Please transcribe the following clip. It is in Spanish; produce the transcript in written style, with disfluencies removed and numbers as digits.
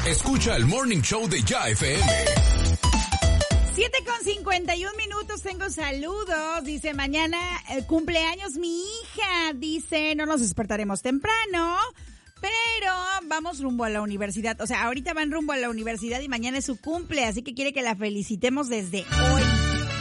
Escucha el Morning Show de Ya FM. 7:51 tengo saludos. Dice, mañana cumpleaños mi hija. Dice, no nos despertaremos temprano, pero vamos rumbo a la universidad. O sea, ahorita van rumbo a la universidad y mañana es su cumple, así que quiere que la felicitemos desde hoy.